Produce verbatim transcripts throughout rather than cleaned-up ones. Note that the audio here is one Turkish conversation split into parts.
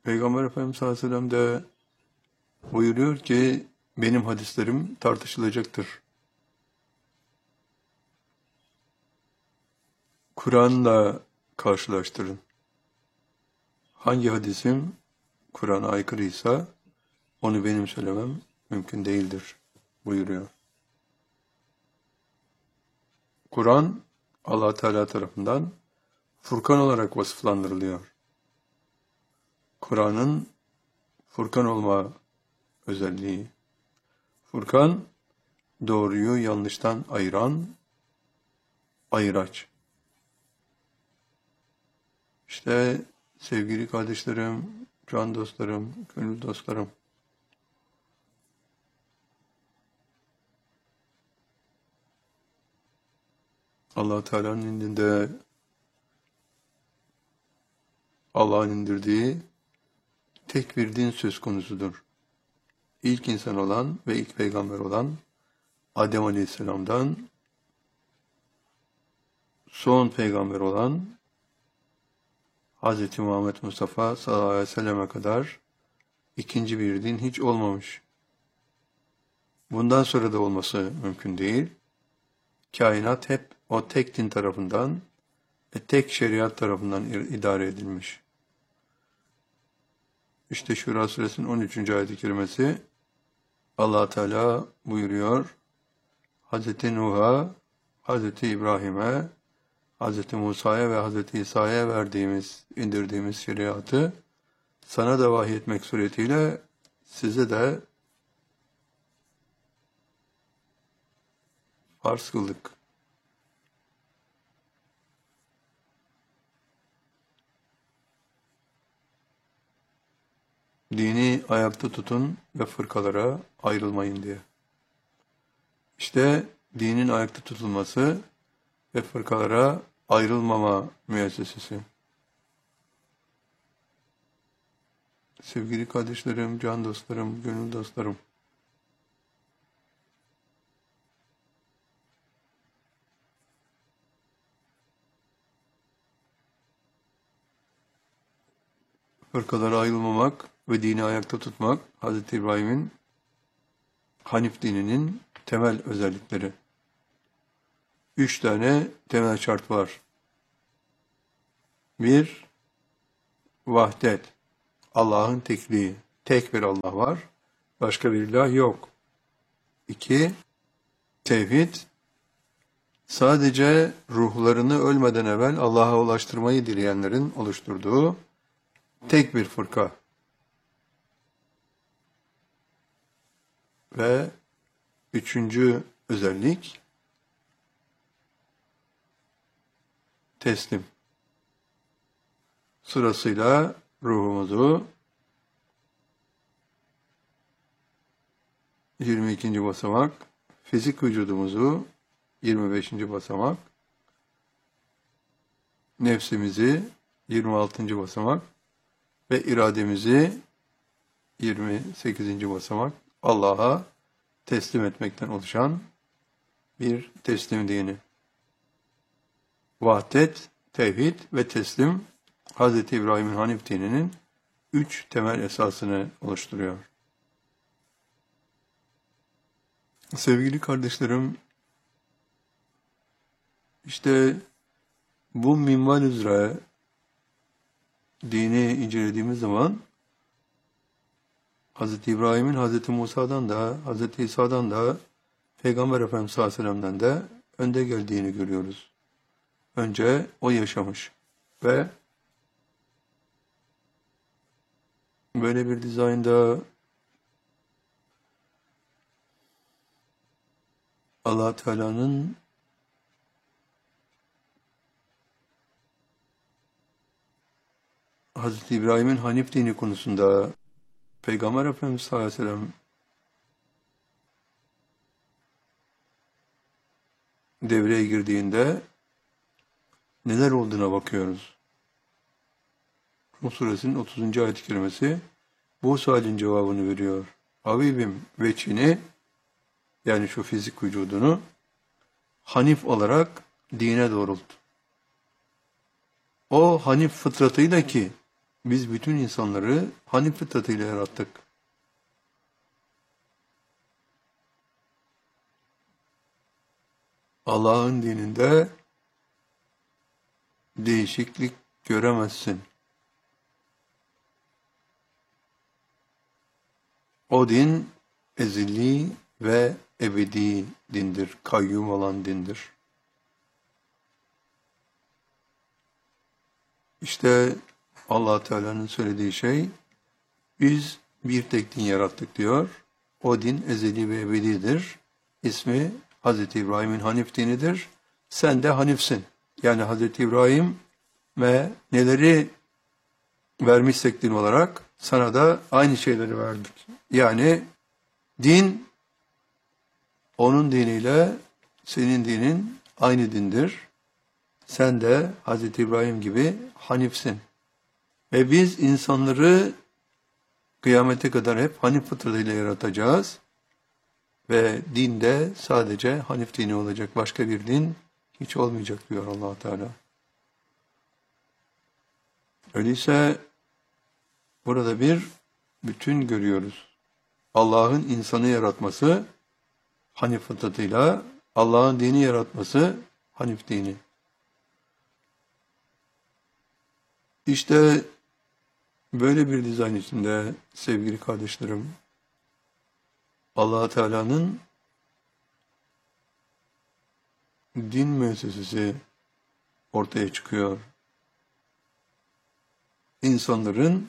Peygamber Efendimiz sallallahu aleyhi ve sellem de buyuruyor ki benim hadislerim tartışılacaktır. Kur'an'la karşılaştırın. Hangi hadisim Kur'an'a aykırıysa onu benim söylemem mümkün değildir buyuruyor. Kur'an Allah Teala tarafından Furkan olarak vasıflandırılıyor. Kur'an'ın Furkan olma özelliği. Furkan, doğruyu yanlıştan ayıran ayıraç. İşte sevgili kardeşlerim, can dostlarım, gönül dostlarım, Allah Teala'nın indinde Allah'ın indirdiği tek bir din söz konusudur. İlk insan olan ve ilk peygamber olan Adem Aleyhisselam'dan son peygamber olan Hz. Muhammed Mustafa sallallahu aleyhi ve selleme kadar ikinci bir din hiç olmamış. Bundan sonra da olması mümkün değil. Kainat hep o tek din tarafından ve tek şeriat tarafından idare edilmiş. İşte Şura Suresinin on üçüncü ayet-i kerimesi Allah Teala buyuruyor. Hz. Nuh'a, Hz. İbrahim'e, Hz. Musa'ya ve Hz. İsa'ya verdiğimiz, indirdiğimiz şeriatı sana da vahyetmek suretiyle size de farz kıldık. Dini ayakta tutun ve fırkalara ayrılmayın diye. İşte dinin ayakta tutulması ve fırkalara ayrılmama müessesesi. Sevgili kardeşlerim, can dostlarım, gönül dostlarım, fırkalara ayrılmamak ve dini ayakta tutmak, Hz. İbrahim'in Hanif dininin temel özellikleri. Üç tane temel şart var. Bir, vahdet. Allah'ın tekliği. Tek bir Allah var. Başka bir ilah yok. İki, tevhid. Sadece ruhlarını ölmeden evvel Allah'a ulaştırmayı dileyenlerin oluşturduğu tek bir fırka. Ve üçüncü özellik, teslim. Sırasıyla ruhumuzu yirmi ikinci basamak, fizik vücudumuzu yirmi beşinci basamak, nefsimizi yirmi altıncı basamak ve irademizi yirmi sekizinci basamak Allah'a teslim etmekten oluşan bir teslim dini. Vahdet, tevhid ve teslim Hz. İbrahim'in Hanif dininin üç temel esasını oluşturuyor. Sevgili kardeşlerim, işte bu minval üzere dini incelediğimiz zaman Hz. İbrahim'in Hz. Musa'dan da, Hz. İsa'dan da, Peygamber Efendimiz sallallahu aleyhi ve sellem'den de önde geldiğini görüyoruz. Önce o yaşamış ve böyle bir dizaynda Allah Teala'nın Hz. İbrahim'in Hanif dini konusunda Peygamber Efendimiz sallallahu aleyhi ve sellem devreye girdiğinde neler olduğuna bakıyoruz. Rum suresinin otuzuncu ayet-i kerimesi bu sualin cevabını veriyor. Habibim veçhini, yani şu fizik vücudunu Hanif olarak dine doğrult. O Hanif fıtratıyla ki Biz bütün insanları Hanif fıtratıyla yarattık. Allah'ın dininde değişiklik göremezsin. O din ezeli ve ebedi dindir, kayyum olan dindir. İşte Allah Teala'nın söylediği şey, biz bir tek din yarattık diyor. O din ezeli ve ebedidir. İsmi Hazreti İbrahim'in Hanif dinidir. Sen de Hanifsin. Yani Hazreti İbrahim ve neleri vermişsek din olarak sana da aynı şeyleri verdik. Yani din onun diniyle senin dinin aynı dindir. Sen de Hazreti İbrahim gibi Hanifsin. Ve biz insanları kıyamete kadar hep Hanif fıtratıyla yaratacağız. Ve dinde sadece Hanif dini olacak. Başka bir din hiç olmayacak diyor Allah Teala. Öyleyse burada bir bütün görüyoruz. Allah'ın insanı yaratması Hanif fıtratıyla, Allah'ın dini yaratması Hanif dini. İşte böyle bir dizayn içinde sevgili kardeşlerim, Allah Teala'nın din müessesesi ortaya çıkıyor. İnsanların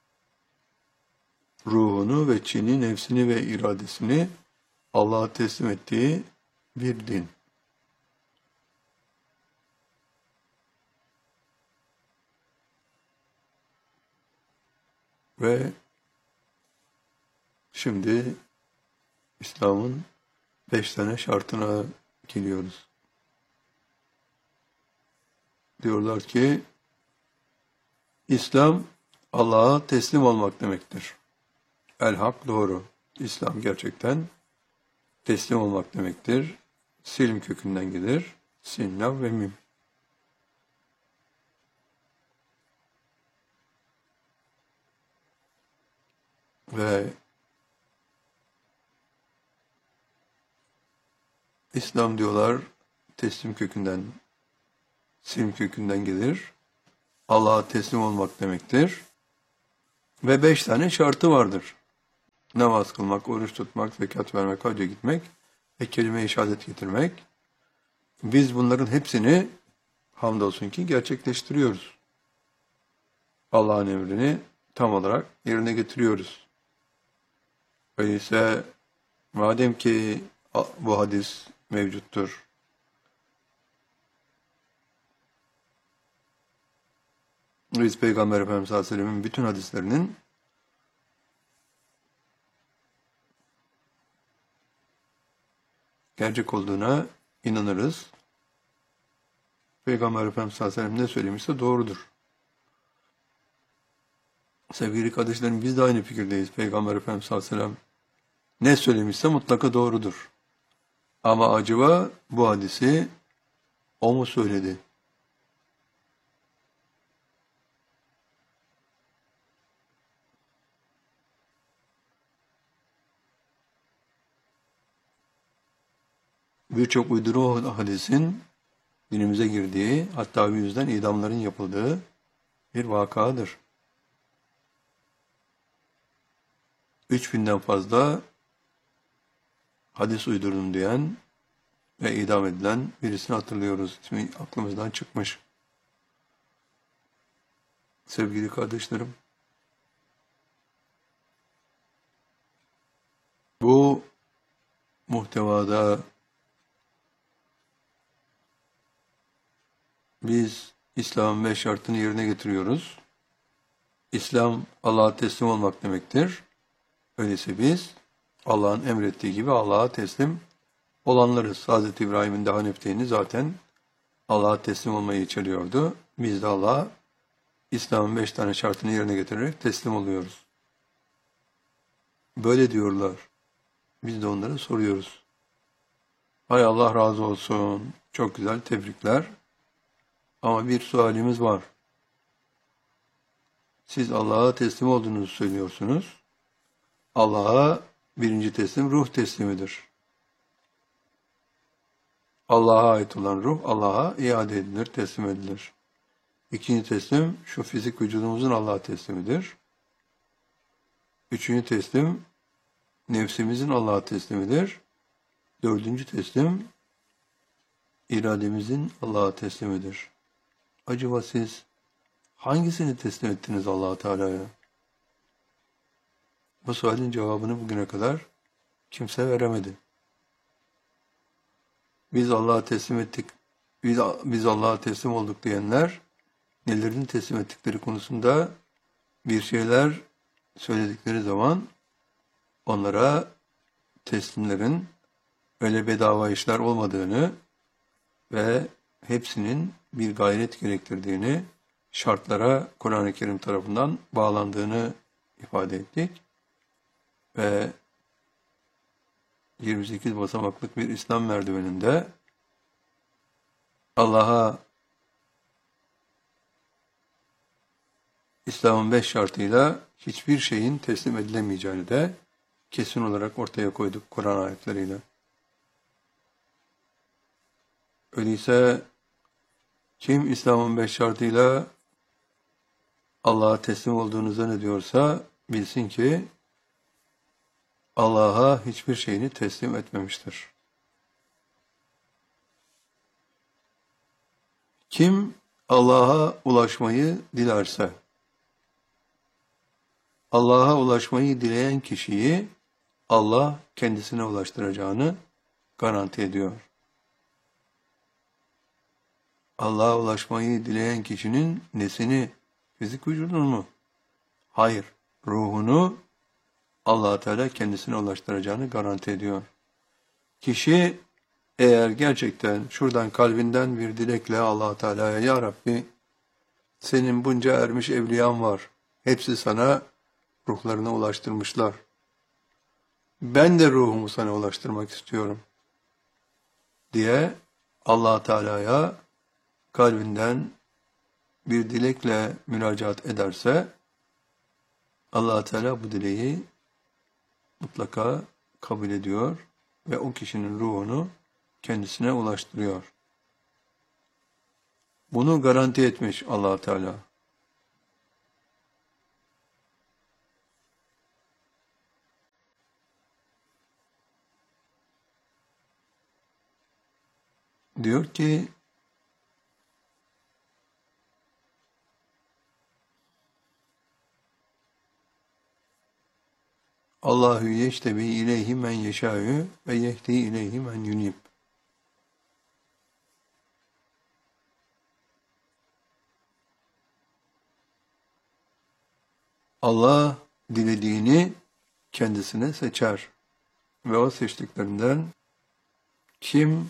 ruhunu ve çini, nefsini ve iradesini Allah'a teslim ettiği bir din. Ve şimdi İslam'ın beş tane şartına geliyoruz. Diyorlar ki, İslam Allah'a teslim olmak demektir. El-Hak doğru. İslam gerçekten teslim olmak demektir. Silm kökünden gelir. Sin, lav ve mim. Ve İslam diyorlar teslim kökünden, silm kökünden gelir. Allah'a teslim olmak demektir. Ve beş tane şartı vardır. Namaz kılmak, oruç tutmak, zekat vermek, hacca gitmek ve kelime-i şehadet getirmek. Biz bunların hepsini hamdolsun ki gerçekleştiriyoruz. Allah'ın emrini tam olarak yerine getiriyoruz. Öyleyse madem ki bu hadis mevcuttur, biz Peygamber Efendimiz sallallahu aleyhi ve sellem'in bütün hadislerinin gerçek olduğuna inanırız. Peygamber Efendimiz sallallahu aleyhi ve sellem ne söylemişse doğrudur. Sevgili kardeşlerim, biz de aynı fikirdeyiz. Peygamber Efendimiz sallallahu aleyhi ve sellem ne söylemişse mutlaka doğrudur. Ama acaba bu hadisi o mu söyledi? Birçok uyduru hadisin dinimize girdiği, hatta bu yüzden idamların yapıldığı bir vakadır. Üç binden fazla hadis uydurdum diyen ve idam edilen birisini hatırlıyoruz. İsmi aklımızdan çıkmış. Sevgili kardeşlerim, bu muhtevada biz İslam'ın beş şartını yerine getiriyoruz. İslam Allah'a teslim olmak demektir. Öyleyse biz Allah'ın emrettiği gibi Allah'a teslim olanlarız. Hazreti İbrahim'in de Hanif dini zaten Allah'a teslim olmayı içeriyordu. Biz de Allah'a İslam'ın beş tane şartını yerine getirerek teslim oluyoruz. Böyle diyorlar. Biz de onlara soruyoruz. Hay Allah razı olsun. Çok güzel, tebrikler. Ama bir sualimiz var. siz Allah'a teslim olduğunuzu söylüyorsunuz. Allah'a birinci teslim ruh teslimidir. Allah'a ait olan ruh Allah'a iade edilir, teslim edilir. İkinci teslim şu fizik vücudumuzun Allah'a teslimidir. Üçüncü teslim nefsimizin Allah'a teslimidir. Dördüncü teslim irademizin Allah'a teslimidir. Acaba siz hangisini teslim ettiniz Allah-u Teala'ya? Bu sualin cevabını bugüne kadar kimse veremedi. Biz Allah'a teslim ettik, biz, biz Allah'a teslim olduk diyenler, nelerini teslim ettikleri konusunda bir şeyler söyledikleri zaman onlara teslimlerin öyle bedava işler olmadığını ve hepsinin bir gayret gerektirdiğini, şartlara Kur'an-ı Kerim tarafından bağlandığını ifade ettik. Ve yirmi sekiz basamaklık bir İslam merdiveninde Allah'a İslam'ın beş şartıyla hiçbir şeyin teslim edilemeyeceğini de kesin olarak ortaya koyduk Kur'an ayetleriyle. Öyleyse kim İslam'ın beş şartıyla Allah'a teslim olduğunu zannediyorsa bilsin ki Allah'a hiçbir şeyini teslim etmemiştir. Kim Allah'a ulaşmayı dilerse, Allah'a ulaşmayı dileyen kişiyi Allah kendisine ulaştıracağını garanti ediyor. Allah'a ulaşmayı dileyen kişinin nesini, fizik vücudunu mu? Hayır, ruhunu Allah-u Teala kendisine ulaştıracağını garanti ediyor. Kişi eğer gerçekten şuradan kalbinden bir dilekle Allah-u Teala'ya ya Rabbi senin bunca ermiş evliyan var. Hepsi sana ruhlarına ulaştırmışlar. Ben de ruhumu sana ulaştırmak istiyorum diye Allah-u Teala'ya kalbinden bir dilekle müracaat ederse Allah-u Teala bu dileği mutlaka kabul ediyor ve o kişinin ruhunu kendisine ulaştırıyor. Bunu garanti etmiş Allah-u Teala. Diyor ki Allahu yeştebi ileyhi men yeşâ'ü ve yehdi ileyhi men yunib. Allah dilediğini kendisine seçer ve o seçtiklerinden kim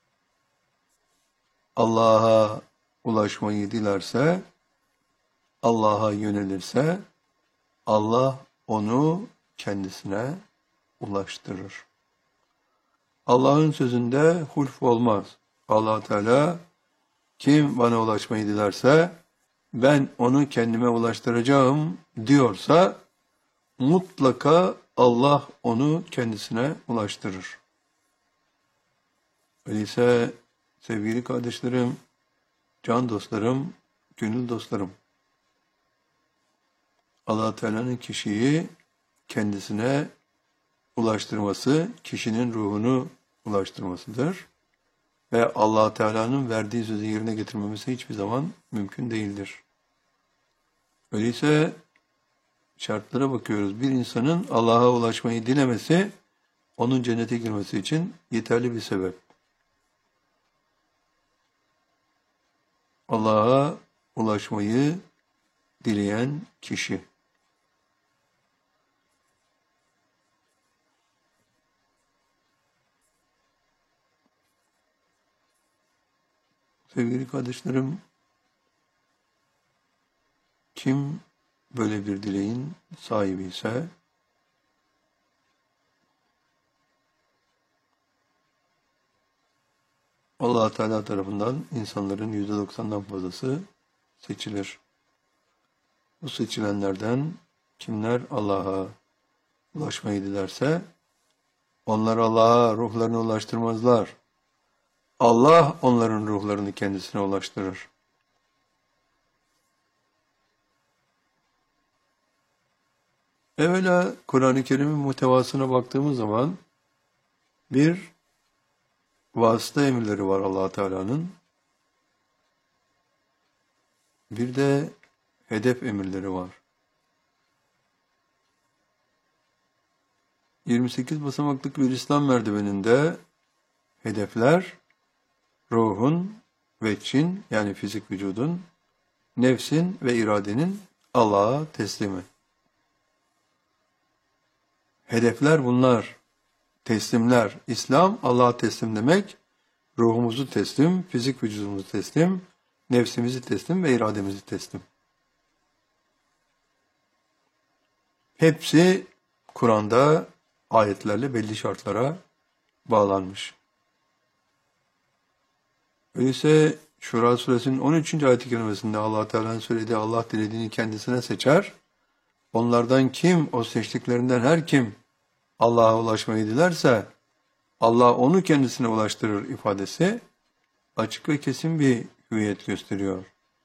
Allah'a ulaşmayı dilerse, Allah'a yönelirse Allah onu kendisine ulaştırır. Allah'ın sözünde hulf olmaz. Allah Teala kim bana ulaşmayı dilerse ben onu kendime ulaştıracağım diyorsa mutlaka Allah onu kendisine ulaştırır. Öyleyse sevgili kardeşlerim, can dostlarım, gönül dostlarım, Allah Teala'nın kişiyi kendisine ulaştırması, kişinin ruhunu ulaştırmasıdır. Ve Allah Teala'nın verdiği sözü yerine getirmemesi hiçbir zaman mümkün değildir. Öyleyse şartlara bakıyoruz. Bir insanın Allah'a ulaşmayı dilemesi, onun cennete girmesi için yeterli bir sebep. Allah'a ulaşmayı dileyen kişi. Sevgili kardeşlerim, kim böyle bir dileğin sahibi ise Allah Teala tarafından insanların yüzde doksandan fazlası seçilir. Bu seçilenlerden kimler Allah'a ulaşmayı dilerse, onlar Allah'a ruhlarını ulaştırmazlar. Allah onların ruhlarını kendisine ulaştırır. Evvela Kur'an-ı Kerim'in muhtevasına baktığımız zaman bir vasıta emirleri var Allah Teala'nın. Bir de hedef emirleri var. yirmi sekiz basamaklık bir İslam merdiveninde hedefler ruhun ve çin yani fizik vücudun, nefsin ve iradenin Allah'a teslimi. Hedefler bunlar. Teslimler. İslam Allah'a teslim demek. Ruhumuzu teslim, fizik vücudumuzu teslim, nefsimizi teslim ve irademizi teslim. Hepsi Kur'an'da ayetlerle belli şartlara bağlanmış. Öyleyse Şura suresinin on üçüncü ayet-i kerimesinde Allah Teala'nın söylediği Allah dilediğini kendisine seçer. Onlardan kim, o seçtiklerinden her kim Allah'a ulaşmayı dilerse Allah onu kendisine ulaştırır ifadesi açık ve kesin bir hüviyet gösteriyor.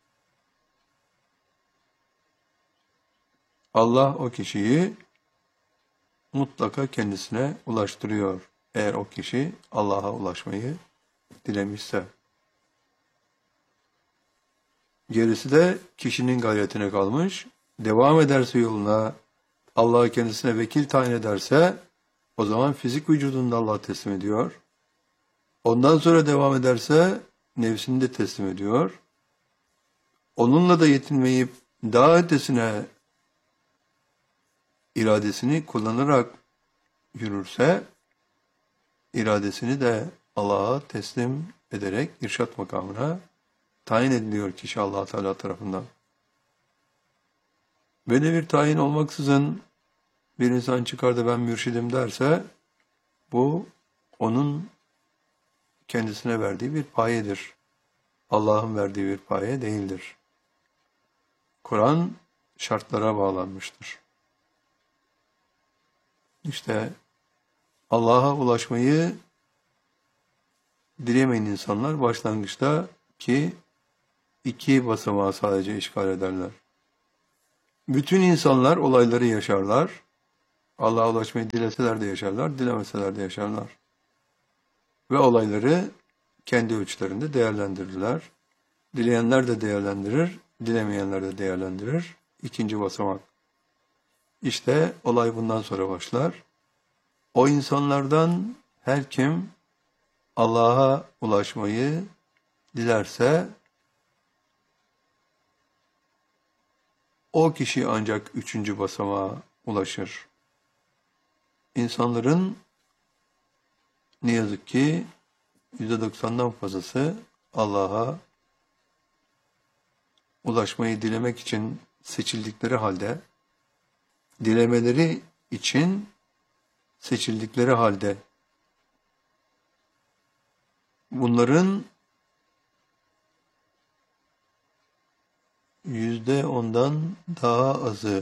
Allah o kişiyi mutlaka kendisine ulaştırıyor. Eğer o kişi Allah'a ulaşmayı dilemişse. Gerisi de kişinin gayretine kalmış. Devam ederse yoluna, Allah'ı kendisine vekil tayin ederse, o zaman fizik vücudunu da Allah'a teslim ediyor. Ondan sonra devam ederse, nefsini de teslim ediyor. Onunla da yetinmeyip, daha ötesine iradesini kullanarak yürürse, iradesini de Allah'a teslim ederek irşat makamına tayin ediliyor kişi Allah Teala tarafından. Böyle bir tayin olmaksızın bir insan çıkar da ben mürşidim derse, bu onun kendisine verdiği bir payedir. Allah'ın verdiği bir paye değildir. Kur'an şartlara bağlanmıştır. İşte Allah'a ulaşmayı dilemeyen insanlar başlangıçta ki iki basamağı sadece işgal ederler. Bütün insanlar olayları yaşarlar. Allah'a ulaşmayı dileseler de yaşarlar, dilemeseler de yaşarlar. Ve olayları kendi ölçülerinde değerlendirirler. Dileyenler de değerlendirir, dilemeyenler de değerlendirir. İkinci basamak. İşte olay bundan sonra başlar. O insanlardan her kim Allah'a ulaşmayı dilerse, o kişi ancak üçüncü basamağa ulaşır. İnsanların ne yazık ki yüzde doksandan fazlası Allah'a ulaşmayı dilemek için seçildikleri halde, dilemeleri için seçildikleri halde, bunların yüzde ondan daha azı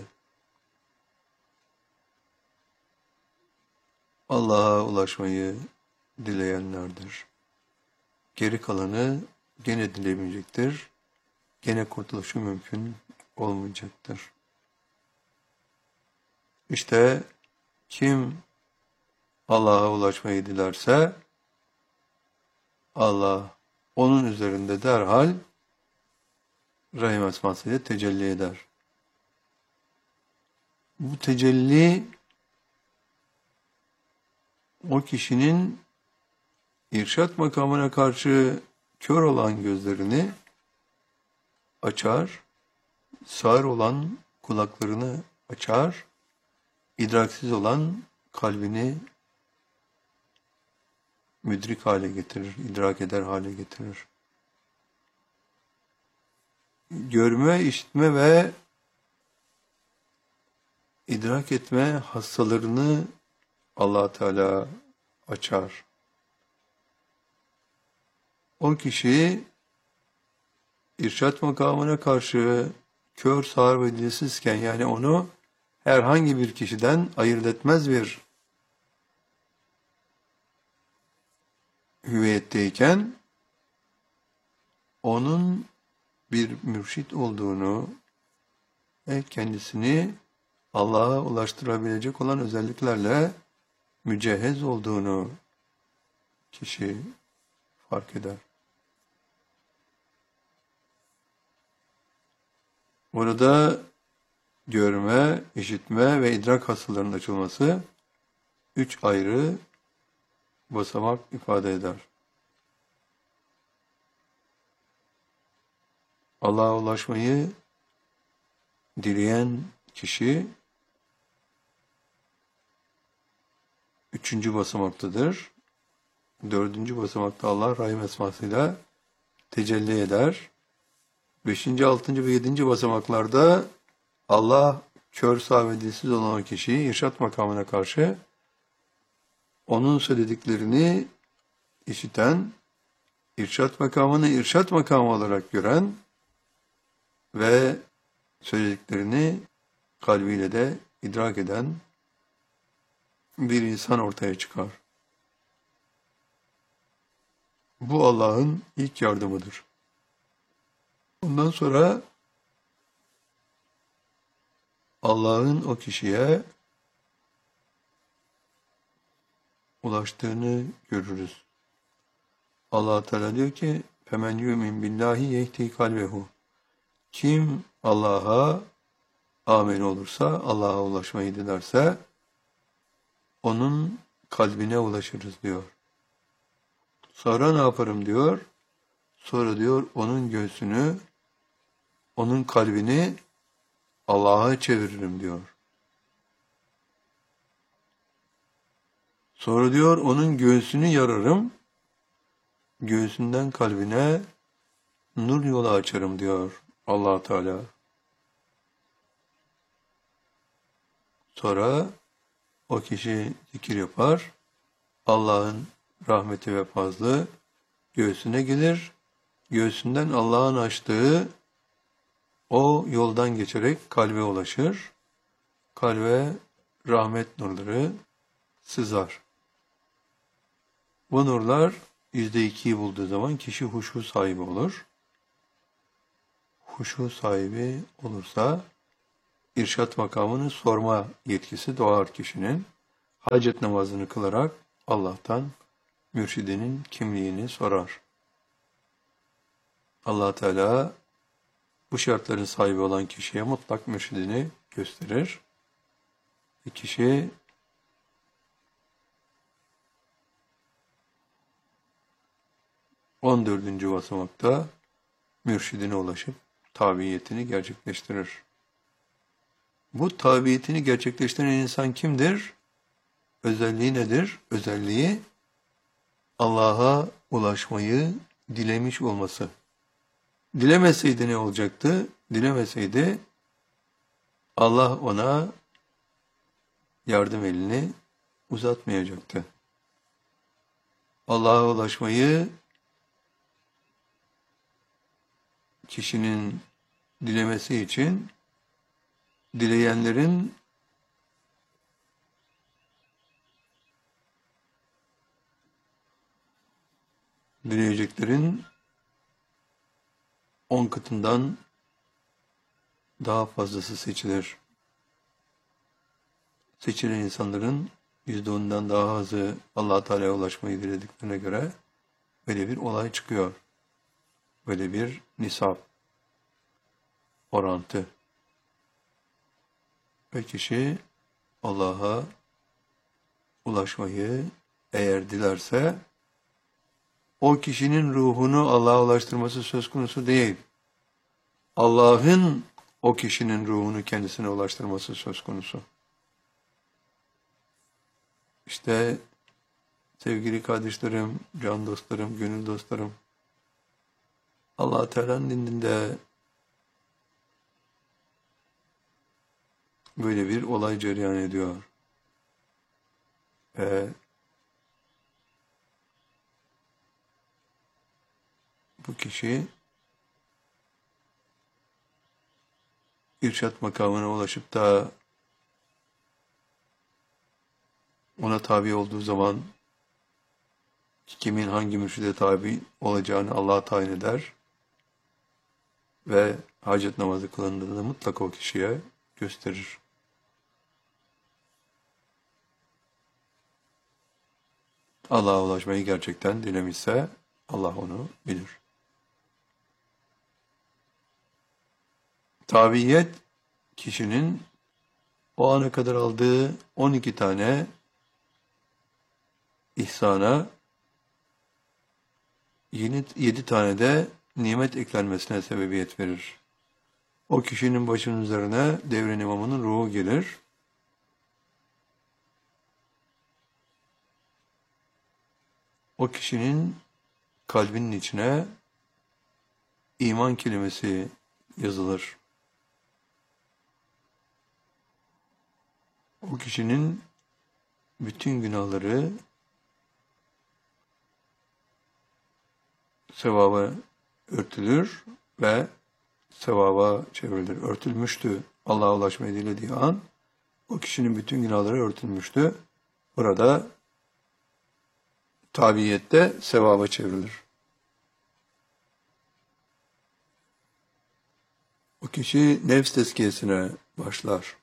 Allah'a ulaşmayı dileyenlerdir. Geri kalanı gene dilemeyecektir. Gene kurtuluşu mümkün olmayacaktır. İşte kim Allah'a ulaşmayı dilerse, Allah onun üzerinde derhal Rahim esmasıyla tecelli eder. Bu tecelli o kişinin irşat makamına karşı kör olan gözlerini açar, sağır olan kulaklarını açar, idraksiz olan kalbini müdrik hale getirir, idrak eder hale getirir. Görme, işitme ve idrak etme hastalarını Allah Teala açar. O kişi irşat makamına karşı kör, sağır ve dilsizken, yani onu herhangi bir kişiden ayırt etmez bir hüviyetteyken, onun bir mürşit olduğunu ve kendisini Allah'a ulaştırabilecek olan özelliklerle mücehhez olduğunu kişi fark eder. Burada görme, işitme ve idrak hassalarının açılması üç ayrı basamak ifade eder. Allah'a ulaşmayı dileyen kişi üçüncü basamaktadır. Dördüncü basamakta Allah Rahim esmasıyla tecelli eder. Beşinci, altıncı ve yedinci basamaklarda Allah kör, sağ ve dilsiz olan o kişiyi irşat makamına karşı onun söylediklerini işiten, irşat makamını irşat makamı olarak gören ve söylediklerini kalbiyle de idrak eden bir insan ortaya çıkar. Bu Allah'ın ilk yardımıdır. Ondan sonra Allah'ın o kişiye ulaştığını görürüz. Allah Teala diyor ki: "Femen yu'min billahi yehdi kalbehu." Kim Allah'a amin olursa, Allah'a ulaşmayı dilerse onun kalbine ulaşırız diyor. Sonra ne yaparım diyor? Sonra diyor onun göğsünü, onun kalbini Allah'a çeviririm diyor. Sonra diyor onun göğsünü yararım, göğsünden kalbine nur yolu açarım diyor Allah Teala. Sonra o kişi zikir yapar, Allah'ın rahmeti ve fazlı göğsüne gelir, göğsünden Allah'ın açtığı o yoldan geçerek kalbe ulaşır, kalbe rahmet nurları sızar. Bu nurlar yüzde ikiyi bulduğu zaman kişi huşu sahibi olur. Huşu sahibi olursa irşat makamını sorma yetkisi doğar kişinin. Hacet namazını kılarak Allah'tan mürşidinin kimliğini sorar. Allah Teala bu şartların sahibi olan kişiye mutlak mürşidini gösterir. Ve kişi on dördüncü basamakta mürşidine ulaşıp tabiyetini gerçekleştirir. Bu tabiyetini gerçekleştiren insan kimdir? Özelliği nedir? Özelliği Allah'a ulaşmayı dilemiş olması. Dilemeseydi ne olacaktı? Dilemeseydi Allah ona yardım elini uzatmayacaktı. Allah'a ulaşmayı kişinin dilemesi için dileyenlerin dileyeceklerin on katından daha fazlası seçilir. Seçilen insanların yüzde ondan daha azı Allah Teala'ya ulaşmayı dilediklerine göre böyle bir olay çıkıyor. Böyle bir nisap, orantı. Ve kişi Allah'a ulaşmayı eğer dilerse o kişinin ruhunu Allah'a ulaştırması söz konusu değil. Allah'ın o kişinin ruhunu kendisine ulaştırması söz konusu. İşte sevgili kardeşlerim, can dostlarım, gönül dostlarım, Allah Teala'nın indinde böyle bir olay cereyan ediyor. Ve bu kişi irşat makamına ulaşıp da ona tabi olduğu zaman kimin hangi mürşide tabi olacağını Allah tayin eder ve hacet namazı kılındığında da mutlaka o kişiye gösterir. Allah'a ulaşmayı gerçekten dilemişse Allah onu bilir. Tabiyet kişinin o ana kadar aldığı on iki tane ihsana yedi tane de nimet eklenmesine sebebiyet verir. O kişinin başının üzerine devrin imamının ruhu gelir. O kişinin kalbinin içine iman kelimesi yazılır. O kişinin bütün günahları sevaba örtülür ve sevaba çevrilir. Örtülmüştü. Allah'a ulaşmayı dilediği an o kişinin bütün günahları örtülmüştü. Burada tabiyette sevaba çevrilir. O kişi nefs tezkiyesine başlar.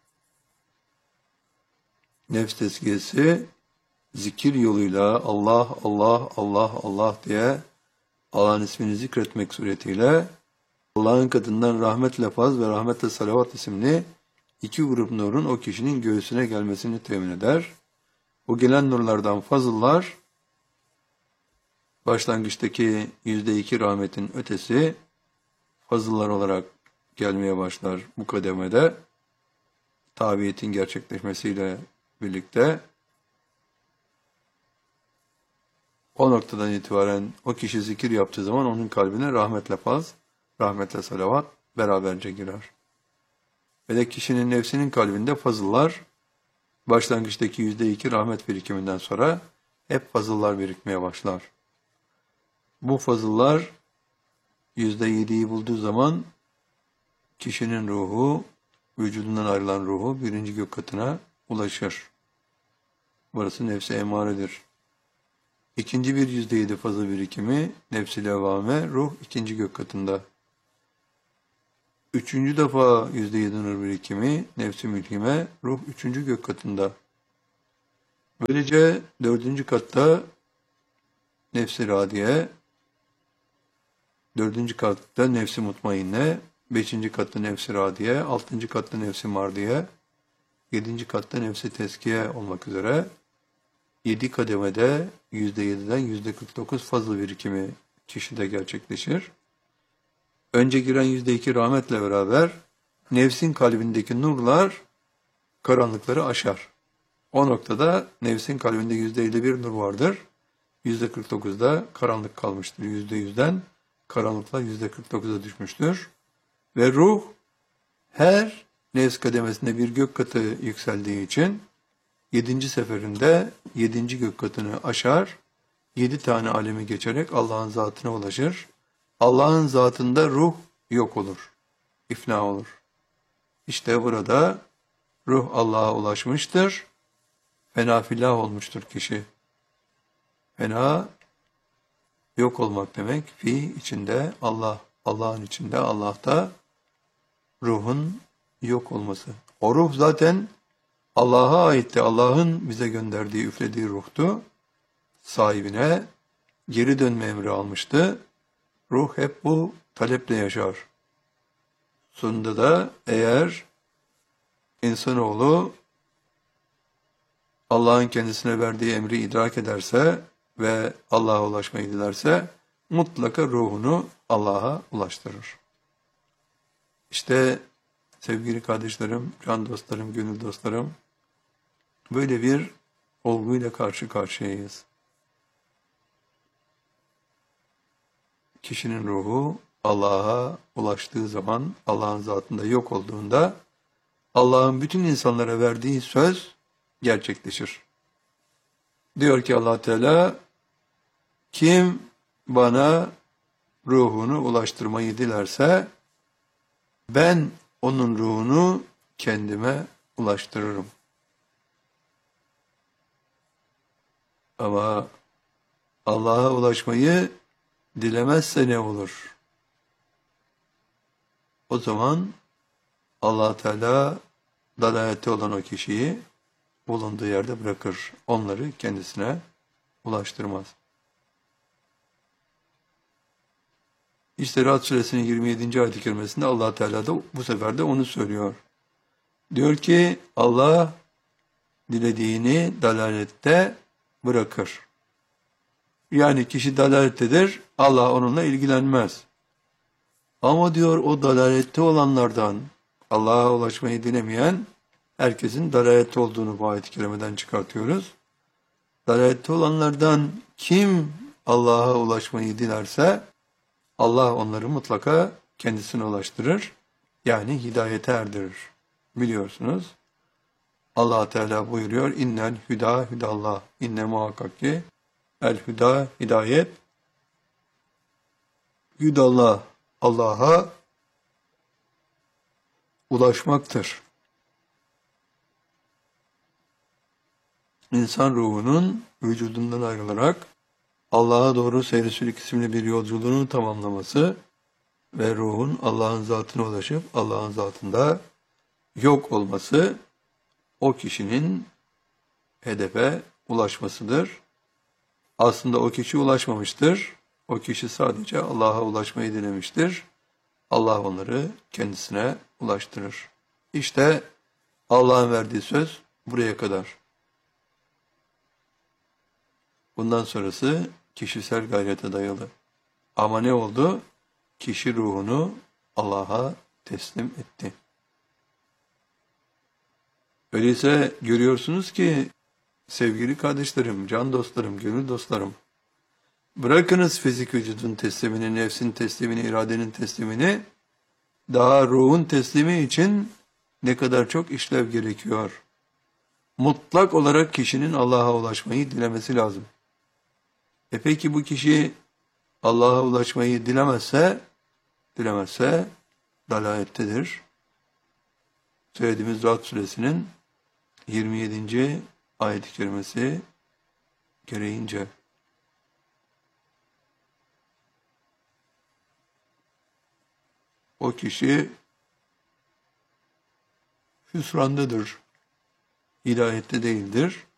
Nefs tezkiyesi zikir yoluyla Allah, Allah, Allah, Allah diye Allah'ın ismini zikretmek suretiyle Allah'ın katından rahmet lafaz ve rahmetle salavat isimli iki grup nurun o kişinin göğsüne gelmesini temin eder. O gelen nurlardan fazıllar başlangıçtaki yüzde iki rahmetin ötesi fazıllar olarak gelmeye başlar bu kademede. Tabiyetin gerçekleşmesiyle birlikte o noktadan itibaren o kişi zikir yaptığı zaman onun kalbine rahmetle faz, rahmetle salavat beraberce girer. Ve de kişinin nefsinin kalbinde fazıllar başlangıçtaki yüzde iki rahmet birikiminden sonra hep fazıllar birikmeye başlar. Bu fazıllar yüzde yediyi bulduğu zaman kişinin ruhu, vücudundan ayrılan ruhu birinci gök katına ulaşır. Burası nefse emaredir. İkinci bir yüzde yedi fazla birikimi nefs-i levvame, ruh ikinci gök katında. Üçüncü defa yüzde yedi nur birikimi nefs-i mülhime, ruh üçüncü gök katında. Böylece dördüncü katta nefs-i radiye, dördüncü katta nefs-i mutmainne, beşinci katta nefs-i radiye, altıncı katta nefs-i mardiye, yedinci katta nefs-i teskiye olmak üzere yedi kademede yüzde yediden yüzde kırk dokuz fazla birikimi kişide gerçekleşir. Önce giren yüzde iki rahmetle beraber nefsin kalbindeki nurlar karanlıkları aşar. O noktada nefsin kalbinde yüzde elli bir nur vardır. yüzde kırk dokuzda karanlık kalmıştır. yüzde yüzden karanlıklar yüzde kırk dokuza düşmüştür. Ve ruh her nefs kademesinde bir gök katı yükseldiği için yedinci seferinde yedinci gök katını aşar, yedi tane alemi geçerek Allah'ın zatına ulaşır. Allah'ın zatında ruh yok olur, ifna olur. İşte burada ruh Allah'a ulaşmıştır, fena fillah olmuştur kişi. Fena yok olmak demek, fi içinde Allah, Allah'ın içinde, Allah'ta ruhun yok olması. O ruh zaten Allah'a aitti. Allah'ın bize gönderdiği, üflediği ruhtu. Sahibine geri dönme emri almıştı. Ruh hep bu taleple yaşar. Sonunda da eğer insanoğlu Allah'ın kendisine verdiği emri idrak ederse ve Allah'a ulaşmayı dilerse mutlaka ruhunu Allah'a ulaştırır. İşte sevgili kardeşlerim, can dostlarım, gönül dostlarım, böyle bir olguyla karşı karşıyayız. Kişinin ruhu Allah'a ulaştığı zaman, Allah'ın zatında yok olduğunda, Allah'ın bütün insanlara verdiği söz gerçekleşir. Diyor ki Allah Teala, kim bana ruhunu ulaştırmayı dilerse, ben onun ruhunu kendime ulaştırırım. Ama Allah'a ulaşmayı dilemezse ne olur? O zaman Allah Teala dalalette olan o kişiyi bulunduğu yerde bırakır. Onları kendisine ulaştırmaz. İşte Ra'd suresinin yirmi yedinci ayet-i kerimesinde Allah Teala da bu sefer de onu söylüyor. Diyor ki Allah dilediğini dalalette bırakır. Yani kişi dalalettedir, Allah onunla ilgilenmez. Ama diyor o dalalette olanlardan Allah'a ulaşmayı dilemeyen herkesin dalalette olduğunu bu ayet-i kerimeden çıkartıyoruz. Dalalette olanlardan kim Allah'a ulaşmayı dilerse Allah onları mutlaka kendisine ulaştırır. Yani hidayete erdirir. Biliyorsunuz. Allah Teala buyuruyor. İnnel hüda hüdallah. İnne muhakkak ki el hüda hidayet. Hüdallah Allah'a ulaşmaktır. İnsan ruhunun vücudundan ayrılarak Allah'a doğru seyri isimli bir yolculuğunu tamamlaması ve ruhun Allah'ın zatına ulaşıp Allah'ın zatında yok olması o kişinin hedefe ulaşmasıdır. Aslında o kişi ulaşmamıştır. O kişi sadece Allah'a ulaşmayı dilemiştir. Allah onları kendisine ulaştırır. İşte Allah'ın verdiği söz buraya kadar. Bundan sonrası kişisel gayrete dayalı. Ama ne oldu? Kişi ruhunu Allah'a teslim etti. Öyleyse görüyorsunuz ki sevgili kardeşlerim, can dostlarım, gönül dostlarım, bırakınız fizik vücudun teslimini, nefsin teslimini, iradenin teslimini, daha ruhun teslimi için ne kadar çok işlev gerekiyor. Mutlak olarak kişinin Allah'a ulaşmayı dilemesi lazım. E peki bu kişi Allah'a ulaşmayı dilemezse, dilemezse dalalettedir. Söylediğimiz Ra'd suresinin yirmi yedinci ayet-i kerimesi gereğince. O kişi hüsrandadır, hidayette değildir.